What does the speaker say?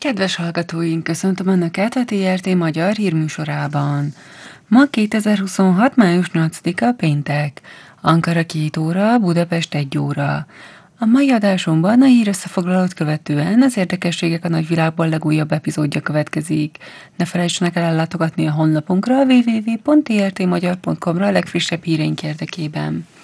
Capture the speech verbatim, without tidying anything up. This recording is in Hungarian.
Kedves hallgatóink, köszöntöm Önöket a té er té Magyar hírműsorában. Ma kétezer-huszonhat. május nyolcadika péntek. Ankara két óra, Budapest egy óra. A mai adásunkban a hír összefoglalót követően az érdekességek a nagyvilágból legújabb epizódja következik. Ne felejtsenek el ellátogatni a honlapunkra double-u double-u double-u pont té er té magyar pont com-ra a legfrissebb híreink érdekében.